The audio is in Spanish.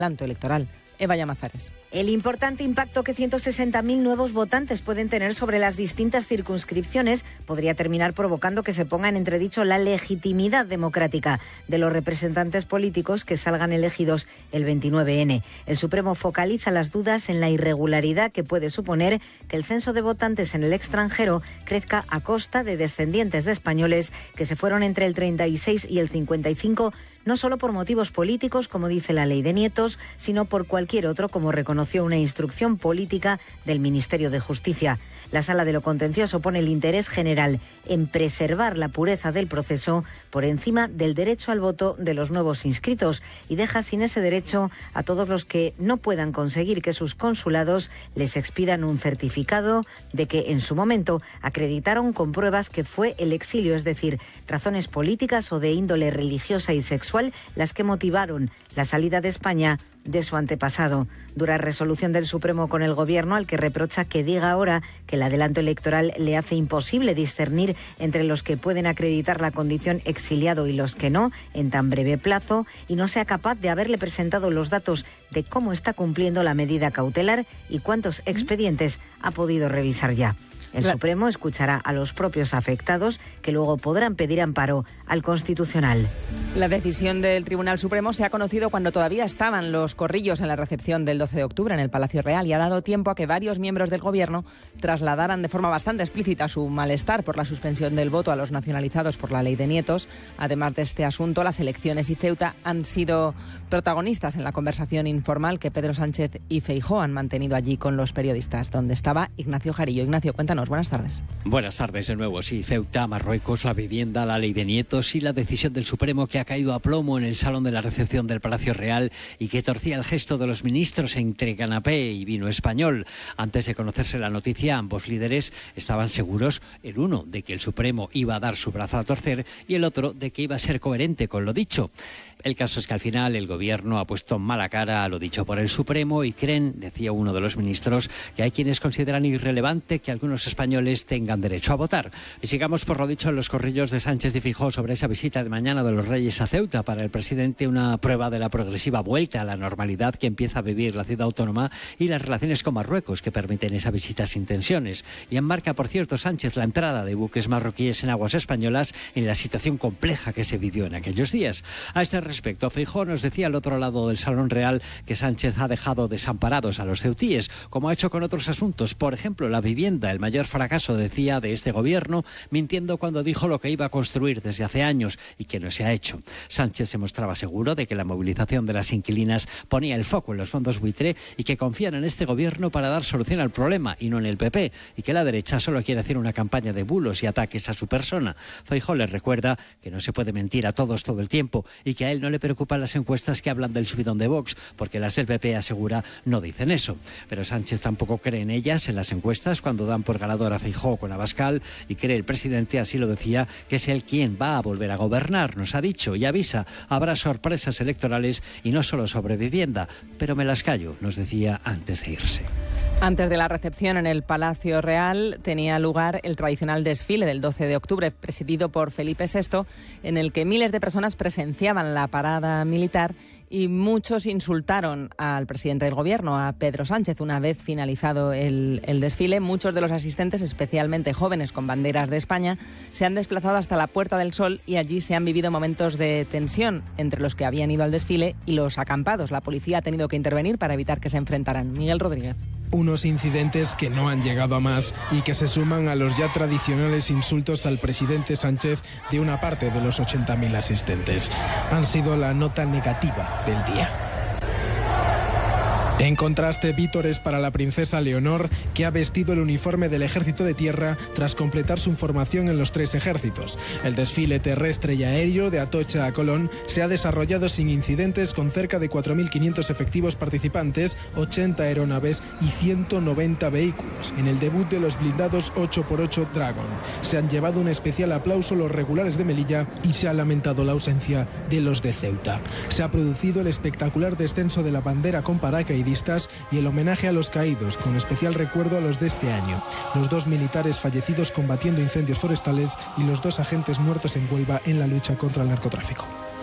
adelanto electoral. Eva Llamazares. El importante impacto que 160.000 nuevos votantes pueden tener sobre las distintas circunscripciones podría terminar provocando que se ponga en entredicho la legitimidad democrática de los representantes políticos que salgan elegidos el 29N. El Supremo focaliza las dudas en la irregularidad que puede suponer que el censo de votantes en el extranjero crezca a costa de descendientes de españoles que se fueron entre el 36 y el 55, no solo por motivos políticos, como dice la ley de nietos, sino por cualquier otro, como reconoció una instrucción política del Ministerio de Justicia. La Sala de lo Contencioso pone el interés general en preservar la pureza del proceso por encima del derecho al voto de los nuevos inscritos y deja sin ese derecho a todos los que no puedan conseguir que sus consulados les expidan un certificado de que en su momento acreditaron con pruebas que fue el exilio, es decir, razones políticas o de índole religiosa y sexual las que motivaron la salida de España de su antepasado. Dura resolución del Supremo con el Gobierno, al que reprocha que diga ahora que el adelanto electoral le hace imposible discernir entre los que pueden acreditar la condición exiliado y los que no en tan breve plazo, y no sea capaz de haberle presentado los datos de cómo está cumpliendo la medida cautelar y cuántos expedientes ha podido revisar ya. El Supremo escuchará a los propios afectados, que luego podrán pedir amparo al Constitucional. La decisión del Tribunal Supremo se ha conocido cuando todavía estaban los corrillos en la recepción del 12 de octubre en el Palacio Real y ha dado tiempo a que varios miembros del Gobierno trasladaran de forma bastante explícita su malestar por la suspensión del voto a los nacionalizados por la ley de nietos. Además de este asunto, las elecciones y Ceuta han sido protagonistas en la conversación informal que Pedro Sánchez y Feijóo han mantenido allí con los periodistas, donde estaba Ignacio Jarillo. Ignacio, cuéntanos. Buenas tardes. Buenas tardes de nuevo. Sí, Ceuta, Marruecos, la vivienda, la ley de nietos y la decisión del Supremo que ha caído a plomo en el salón de la recepción del Palacio Real y que torcía el gesto de los ministros entre canapé y vino español. Antes de conocerse la noticia, ambos líderes estaban seguros, el uno de que el Supremo iba a dar su brazo a torcer y el otro de que iba a ser coherente con lo dicho. El caso es que al final el Gobierno ha puesto mala cara a lo dicho por el Supremo y creen, decía uno de los ministros, que hay quienes consideran irrelevante que algunos españoles tengan derecho a votar. Y sigamos por lo dicho en los corrillos de Sánchez y Feijóo sobre esa visita de mañana de los Reyes a Ceuta. Para el presidente, una prueba de la progresiva vuelta a la normalidad que empieza a vivir la ciudad autónoma y las relaciones con Marruecos que permiten esa visita sin tensiones. Y enmarca, por cierto, Sánchez la entrada de buques marroquíes en aguas españolas en la situación compleja que se vivió en aquellos días. A este respecto, Feijóo nos decía al otro lado del Salón Real que Sánchez ha dejado desamparados a los ceutíes, como ha hecho con otros asuntos, por ejemplo, la vivienda, el mayor fracaso, decía, de este Gobierno, mintiendo cuando dijo lo que iba a construir desde hace años y que no se ha hecho. Sánchez se mostraba seguro de que la movilización de las inquilinas ponía el foco en los fondos buitre y que confían en este Gobierno para dar solución al problema y no en el PP, y que la derecha solo quiere hacer una campaña de bulos y ataques a su persona. Feijóo les recuerda que no se puede mentir a todos todo el tiempo y que a él no le preocupan las encuestas que hablan del subidón de Vox, porque las del PP, asegura, no dicen eso. Pero Sánchez tampoco cree en ellas, en las encuestas, cuando dan por ganador a Feijóo con Abascal, y cree el presidente, así lo decía, que es él quien va a volver a gobernar, nos ha dicho, y avisa, habrá sorpresas electorales y no solo sobre vivienda, pero me las callo, nos decía antes de irse. Antes de la recepción en el Palacio Real tenía lugar el tradicional desfile del 12 de octubre, presidido por Felipe VI, en el que miles de personas presenciaban la parada militar y muchos insultaron al presidente del Gobierno, a Pedro Sánchez. Una vez finalizado el desfile, muchos de los asistentes, especialmente jóvenes con banderas de España, se han desplazado hasta la Puerta del Sol y allí se han vivido momentos de tensión entre los que habían ido al desfile y los acampados. La policía ha tenido que intervenir para evitar que se enfrentaran. Miguel Rodríguez. Unos incidentes que no han llegado a más y que se suman a los ya tradicionales insultos al presidente Sánchez de una parte de los 80.000 asistentes. Han sido la nota negativa del día. En contraste, vítores para la princesa Leonor, que ha vestido el uniforme del Ejército de Tierra tras completar su formación en los 3 ejércitos. El desfile terrestre y aéreo de Atocha a Colón se ha desarrollado sin incidentes, con cerca de 4.500 efectivos participantes, 80 aeronaves y 190 vehículos. En el debut de los blindados 8x8 Dragon se han llevado un especial aplauso los regulares de Melilla y se ha lamentado la ausencia de los de Ceuta. Se ha producido el espectacular descenso de la bandera con paracaidistas y el homenaje a los caídos, con especial recuerdo a los de este año, los 2 militares fallecidos combatiendo incendios forestales y los 2 agentes muertos en Huelva en la lucha contra el narcotráfico.